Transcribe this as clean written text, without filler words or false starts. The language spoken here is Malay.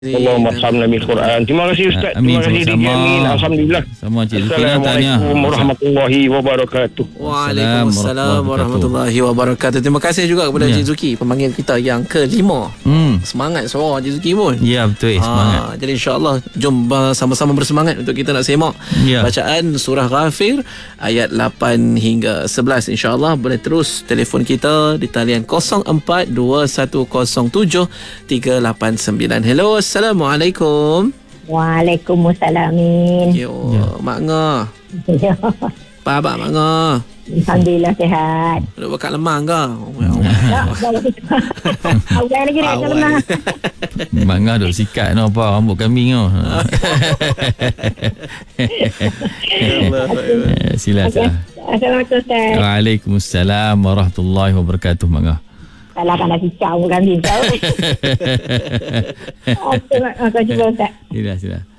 Allahumma salli bil Quran. Terima kasih Ustaz. Amin. Terima kasih DJ Amin. Alhamdulillah. Sama Cik Zuki. Assalamualaikum warahmatullahi wabarakatuh. Waalaikumsalam warahmatullahi wabarakatuh. Terima kasih juga kepada Cik Zuki, pemanggil kita yang kelima. Semangat suara Cik Zuki pun. Ya, betul. Semangat. Jadi insyaAllah jom sama-sama bersemangat untuk kita nak semak bacaan surah Ghafir ayat 8 hingga 11. InsyaAllah boleh terus telefon kita di talian 0421073889. Hello, Assalamualaikum. Waalaikumsalam. Yo, Mak Ngah. Ya. Apa abang Mak Ngah? Alhamdulillah sihat. Duk bakat lemah ke? Awal lagi nak lemah. Mak Ngah duk sikat no apa rambut kambing no. Sila. Assalamualaikum Ustaz. Waalaikumsalam warahmatullahi wabarakatuh Mak Ngah. Salah kan nak cicau bukan cicau. Aku cuba Ustaz. Sila.